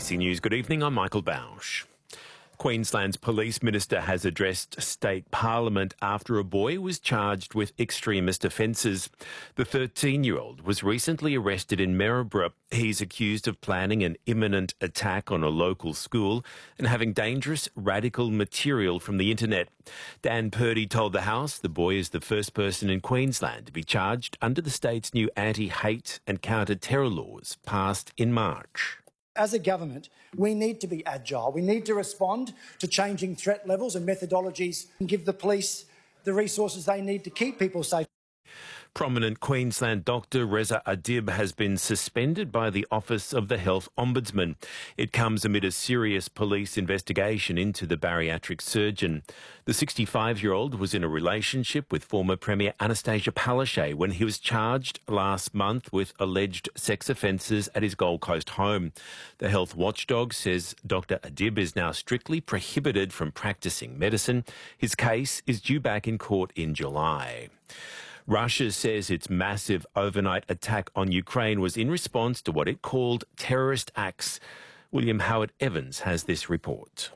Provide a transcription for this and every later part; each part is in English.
ABC News, good evening, I'm Michael Bausch. Queensland's Police Minister has addressed State Parliament after a boy was charged with extremist offences. The 13-year-old was recently arrested in Maryborough. He's accused of planning an imminent attack on a local school and having dangerous radical material from the internet. Dan Purdy told the House the boy is the first person in Queensland to be charged under the state's new anti-hate and counter-terror laws passed in March. As a government, we need to be agile. We need to respond to changing threat levels and methodologies and give the police the resources they need to keep people safe. Prominent Queensland doctor Reza Adib has been suspended by the Office of the Health Ombudsman. It comes amid a serious police investigation into the bariatric surgeon. The 65-year-old was in a relationship with former Premier Anastasia Palaszczuk when he was charged last month with alleged sex offences at his Gold Coast home. The health watchdog says Dr Adib is now strictly prohibited from practising medicine. His case is due back in court in July. Russia says its massive overnight attack on Ukraine was in response to what it called terrorist acts. William Howard Evans has this report.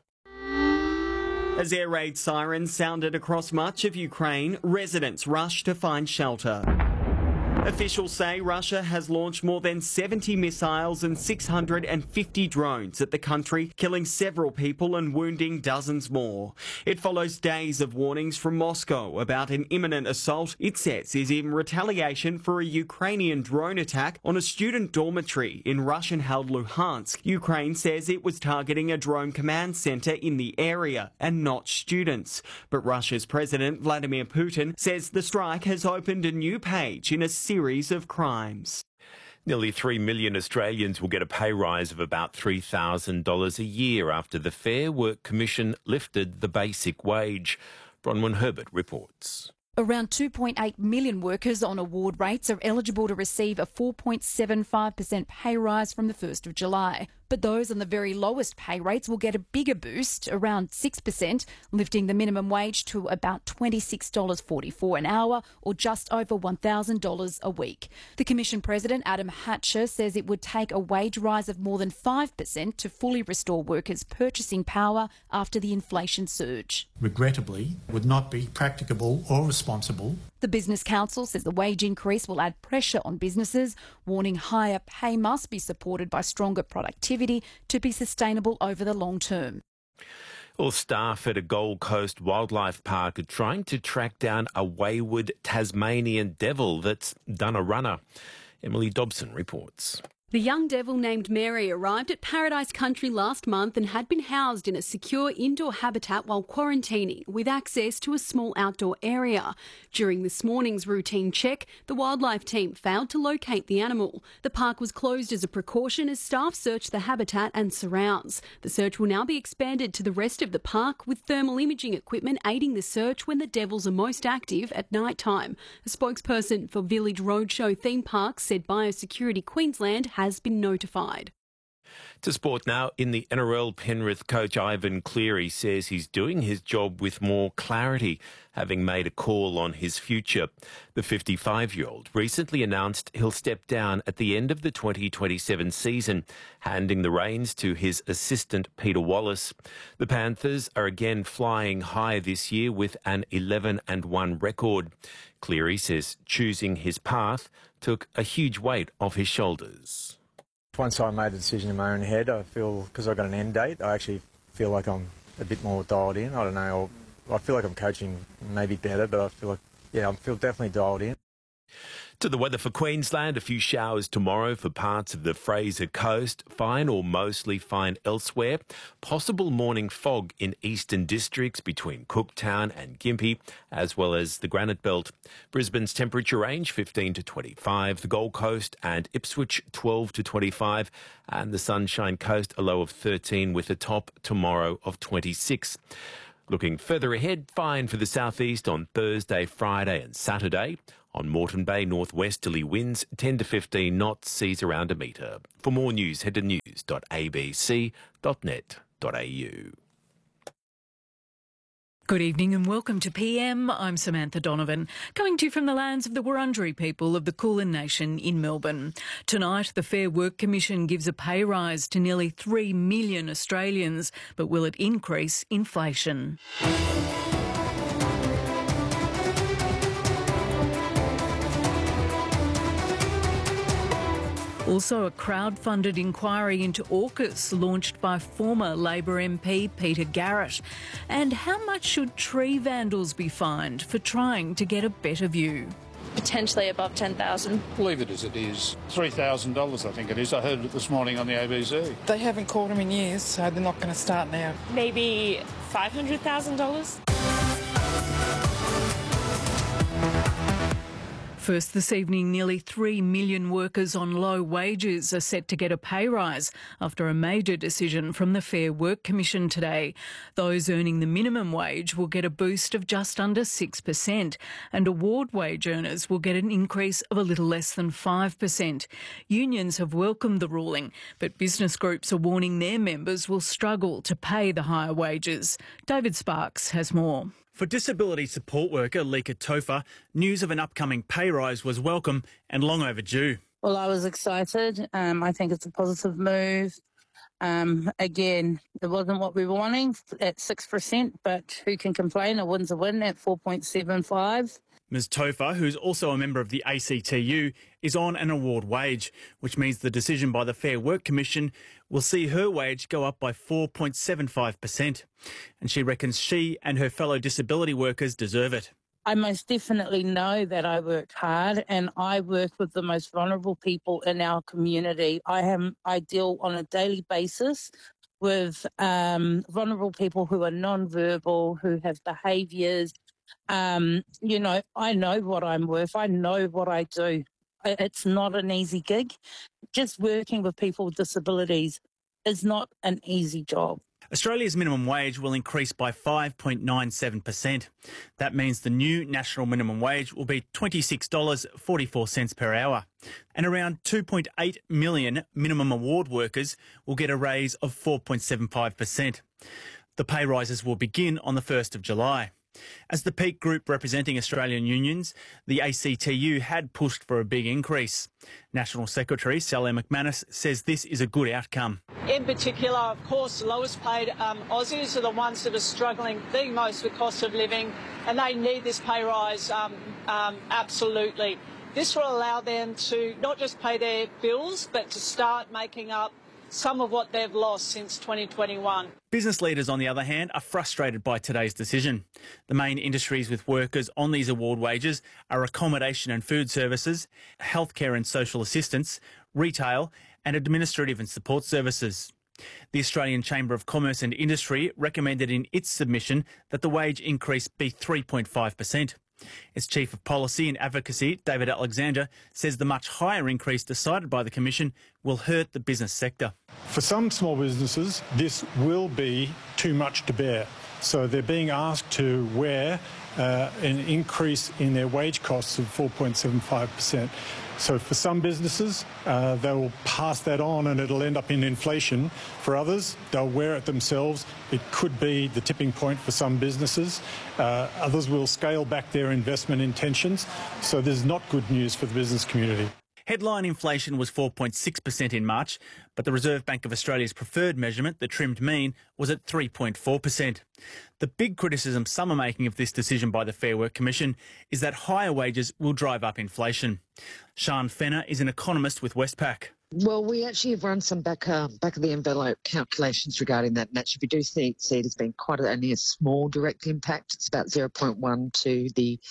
As air raid sirens sounded across much of Ukraine, residents rushed to find shelter. Officials say Russia has launched more than 70 missiles and 650 drones at the country, killing several people and wounding dozens more. It follows days of warnings from Moscow about an imminent assault it says is in retaliation for a Ukrainian drone attack on a student dormitory in Russian-held Luhansk. Ukraine says it was targeting a drone command centre in the area and not students. But Russia's President Vladimir Putin says the strike has opened a new page in a series of crimes. Nearly 3 million Australians will get a pay rise of about $3,000 a year after the Fair Work Commission lifted the basic wage. Bronwyn Herbert reports. Around 2.8 million workers on award rates are eligible to receive a 4.75% pay rise from the 1st of July. But those on the very lowest pay rates will get a bigger boost, around 6%, lifting the minimum wage to about $26.44 an hour or just over $1,000 a week. The Commission President, Adam Hatcher, says it would take a wage rise of more than 5% to fully restore workers' purchasing power after the inflation surge. Regrettably, would not be practicable or responsible. The Business Council says the wage increase will add pressure on businesses, warning higher pay must be supported by stronger productivity to be sustainable over the long term. Well, staff at a Gold Coast wildlife park are trying to track down a wayward Tasmanian devil that's done a runner. Emily Dobson reports. The young devil named Mary arrived at Paradise Country last month and had been housed in a secure indoor habitat while quarantining, with access to a small outdoor area. During this morning's routine check, the wildlife team failed to locate the animal. The park was closed as a precaution as staff searched the habitat and surrounds. The search will now be expanded to the rest of the park, with thermal imaging equipment aiding the search when the devils are most active at night time. A spokesperson for Village Roadshow Theme Park said Biosecurity Queensland has been notified. To sport now, in the NRL, Penrith coach Ivan Cleary says he's doing his job with more clarity, having made a call on his future. The 55-year-old recently announced he'll step down at the end of the 2027 season, handing the reins to his assistant Peter Wallace. The Panthers are again flying high this year with an 11-1 record. Cleary says choosing his path took a huge weight off his shoulders. Once I made the decision in my own head, I feel, because I got an end date, I actually feel like I'm a bit more dialed in. I don't know, I feel like I'm coaching maybe better, but I feel like, I feel definitely dialed in. To the weather for Queensland, a few showers tomorrow for parts of the Fraser Coast, fine or mostly fine elsewhere. Possible morning fog in eastern districts between Cooktown and Gympie, as well as the Granite Belt. Brisbane's temperature range 15 to 25, the Gold Coast and Ipswich 12 to 25, and the Sunshine Coast a low of 13 with a top tomorrow of 26. Looking further ahead, fine for the southeast on Thursday, Friday and Saturday. On Moreton Bay, northwesterly winds 10 to 15 knots, seas around a metre. For more news, head to news.abc.net.au. Good evening and welcome to PM. I'm Samantha Donovan, coming to you from the lands of the Wurundjeri people of the Kulin Nation in Melbourne. Tonight, the Fair Work Commission gives a pay rise to nearly 3 million Australians, but will it increase inflation? Also, a crowd-funded inquiry into AUKUS launched by former Labor MP Peter Garrett. And how much should tree vandals be fined for trying to get a better view? Potentially above $10,000. Leave it as it is. $3,000 I think it is. I heard it this morning on the ABC. They haven't called them in years, so they're not going to start now. Maybe $500,000. First this evening, nearly 3 million workers on low wages are set to get a pay rise after a major decision from the Fair Work Commission today. Those earning the minimum wage will get a boost of just under 6%, and award wage earners will get an increase of a little less than 5%. Unions have welcomed the ruling, but business groups are warning their members will struggle to pay the higher wages. David Sparks has more. For disability support worker Lika Topher, news of an upcoming pay rise was welcome and long overdue. Well, I was excited. I think it's a positive move. Again, it wasn't what we were wanting at 6%, but who can complain? A win's a win at 4.75. Ms Topher, who's also a member of the ACTU, is on an award wage, which means the decision by the Fair Work Commission will see her wage go up by 4.75%. And she reckons she and her fellow disability workers deserve it. I most definitely know that I worked hard and I work with the most vulnerable people in our community. I deal on a daily basis with vulnerable people who are non-verbal, who have behaviours. I know what I'm worth. I know what I do. It's not an easy gig. Just working with people with disabilities is not an easy job. Australia's minimum wage will increase by 5.97%. That means the new national minimum wage will be $26.44 per hour. And around 2.8 million minimum award workers will get a raise of 4.75%. The pay rises will begin on the 1st of July. As the peak group representing Australian unions, the ACTU had pushed for a big increase. National Secretary Sally McManus says this is a good outcome. In particular, of course, the lowest paid Aussies are the ones that are struggling the most with cost of living, and they need this pay rise absolutely. This will allow them to not just pay their bills, but to start making up some of what they've lost since 2021. Business leaders, on the other hand, are frustrated by today's decision. The main industries with workers on these award wages are accommodation and food services, healthcare and social assistance, retail, and administrative and support services. The Australian Chamber of Commerce and Industry recommended in its submission that the wage increase be 3.5%. Its Chief of Policy and Advocacy, David Alexander, says the much higher increase decided by the Commission will hurt the business sector. For some small businesses, this will be too much to bear. So they're being asked to wear an increase in their wage costs of 4.75%. So for some businesses, they will pass that on and it'll end up in inflation. For others, they'll wear it themselves. It could be the tipping point for some businesses. Others will scale back their investment intentions. So there's not good news for the business community. Headline inflation was 4.6% in March, but the Reserve Bank of Australia's preferred measurement, the trimmed mean, was at 3.4%. The big criticism some are making of this decision by the Fair Work Commission is that higher wages will drive up inflation. Sian Fenner is an economist with Westpac. Well, we actually have run some back of the envelope calculations regarding that, and actually we do see it as being only a small direct impact. It's about 0.1 to the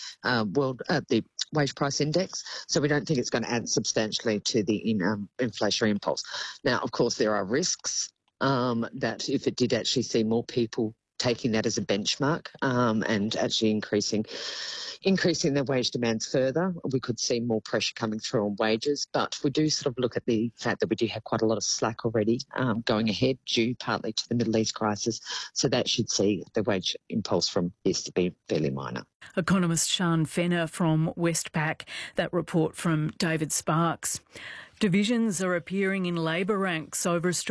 the wage price index, so we don't think it's going to add substantially to the inflationary impulse. Now, of course, there are risks that if it did actually see more people taking that as a benchmark and actually increasing their wage demands further, we could see more pressure coming through on wages. But we do sort of look at the fact that we do have quite a lot of slack already going ahead, due partly to the Middle East crisis. So that should see the wage impulse from this to be fairly minor. Economist Sian Fenner from Westpac. That report from David Sparks. Divisions are appearing in Labor ranks over Australia.